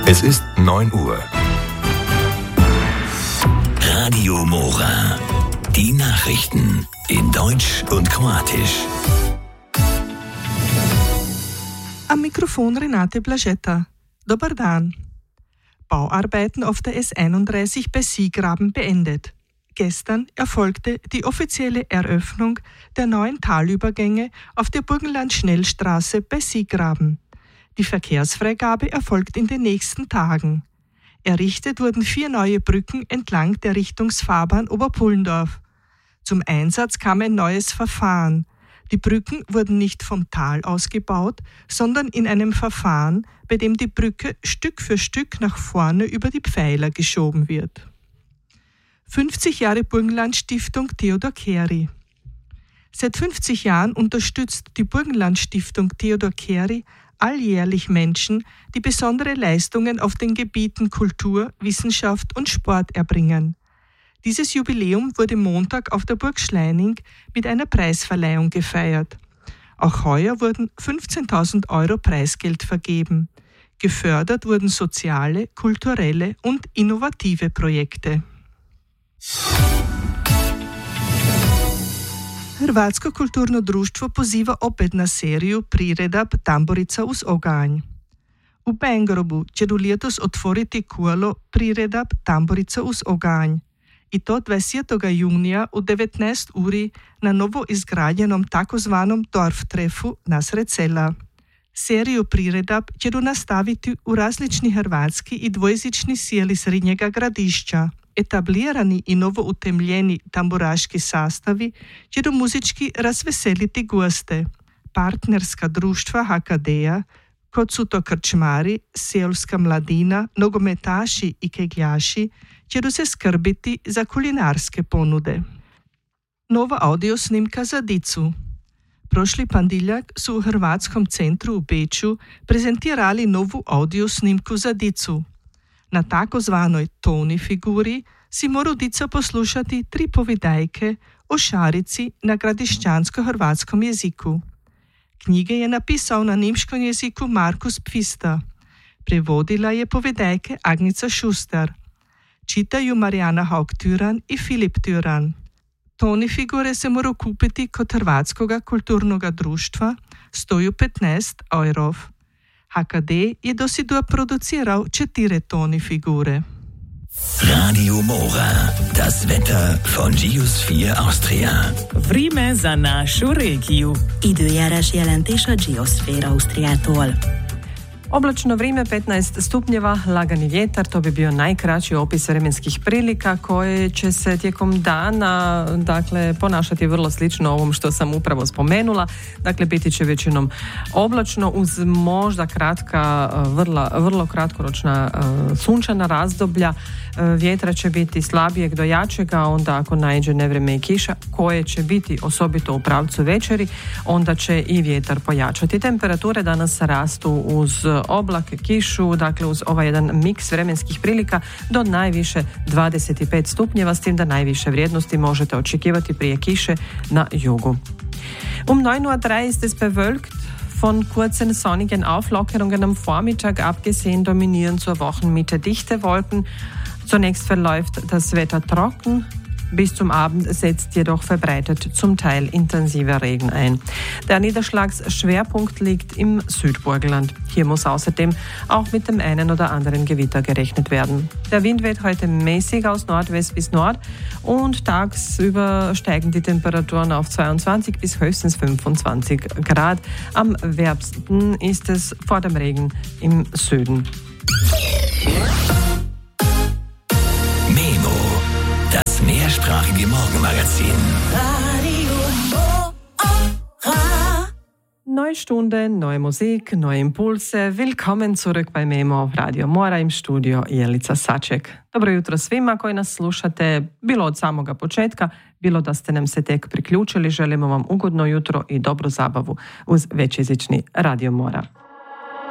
Es ist 9 Uhr. Radio Mora. Die Nachrichten in Deutsch und Kroatisch. Am Mikrofon Renate Blaschetta. Dobar dan. Bauarbeiten auf der S31 bei Siegraben beendet. Gestern erfolgte die offizielle Eröffnung der neuen Talübergänge auf der Burgenland-Schnellstraße bei Siegraben. Die Verkehrsfreigabe erfolgt in den nächsten Tagen. Errichtet wurden 4 neue Brücken entlang der Richtungsfahrbahn Oberpullendorf. Zum Einsatz kam ein neues Verfahren. Die Brücken wurden nicht vom Tal aus gebaut, sondern in einem Verfahren, bei dem die Brücke Stück für Stück nach vorne über die Pfeiler geschoben wird. 50 Jahre Burgenland-Stiftung Theodor Keri. Seit 50 Jahren unterstützt die Burgenland-Stiftung Theodor Keri alljährlich Menschen, die besondere Leistungen auf den Gebieten Kultur, Wissenschaft und Sport erbringen. Dieses Jubiläum wurde Montag auf der Burg Schleining mit einer Preisverleihung gefeiert. Auch heuer wurden 15.000 € Preisgeld vergeben. Gefördert wurden soziale, kulturelle und innovative Projekte. Hrvatsko kulturno društvo poziva opet na seriju priredab Tamburica uz oganj. U Bengrobu će letos otvoriti kolo priredab Tamburica uz oganj. I to 20. junija u 19 uri na novo izgrađenom takozvanom Dorftrefu nasred sela. Seriju priredab će nastaviti u različni hrvatski i dvojezični sjeli srednjega gradišća. Etablirani i novo utemljeni tamburaški sastavi će muzički razveseliti goste. Partnerska društva HKD-a, kot su to krčmari, seoska mladina, nogometaši i kegljaši, će se skrbiti za kulinarske ponude. Nova audio snimka za dicu. Prošli pandiljak su u Hrvatskom centru u Beču prezentirali novu audio snimku za dicu. Na takozvanoj toni figuri si mora dica poslušati 3 povedajke o šarici na gradišćansko-hrvatskom jeziku. Knjige je napisao na nemškom jeziku Markus Pfister. Prevodila je povedajke Agnica Schuster. Čitaju Marijana Haug-Tyran i Filip Tyran. Toni figure se mora kupiti kod Hrvatskoga kulturnoga društva, stoju 15 €. HKD je dosidua producirao 4 toni figure. Radio Mora. Das Wetter von Geosphere Austria. Vreme za našu regiju. Időjárás jelentés a Geosphere Austriától. Oblačno vrijeme, 15 stupnjeva, lagani vjetar, to bi bio najkraći opis vremenskih prilika koje će se tijekom dana ponašati vrlo slično ovom što sam upravo spomenula. Dakle, biti će većinom oblačno uz možda kratka, vrlo kratkoročna sunčana razdoblja. Vjetra će biti slabijeg do jačega, onda ako naiđe nevrijeme i kiša, koje će biti osobito u pravcu večeri, onda će i vjetar pojačati. Temperature danas rastu uz oblake, kišu, dakle uz ovaj jedan miks vremenskih prilika do najviše 25 stupnjeva, s tim da najviše vrijednosti možete očekivati prije kiše na jugu. 9:03 ist es bewölkt. Von kurzen sonnigen Auflockerungen am Vormittag abgesehen dominieren zur Wochenmitte dichte Wolken. Zunächst verläuft das Wetter trocken. Bis zum Abend setzt jedoch verbreitet zum Teil intensiver Regen ein. Der Niederschlagsschwerpunkt liegt im Südburgenland. Hier muss außerdem auch mit dem einen oder anderen Gewitter gerechnet werden. Der Wind weht heute mäßig aus Nordwest bis Nord und tagsüber steigen die Temperaturen auf 22 bis höchstens 25 Grad. Am wärmsten ist es vor dem Regen im Süden. Mehrsprachige Morgenmagazin. Radio Mora. Neue Stunde, neue Musik, neue Impulse. Willkommen zurück bei Memo auf Radio Mora, im Studio Jelica Saček. Dobro jutro svima koji nas slušate, bilo od samoga početka, bilo da ste nam se tek priključili. Želimo vam ugodno jutro i dobru zabavu uz većjezični Radio Mora.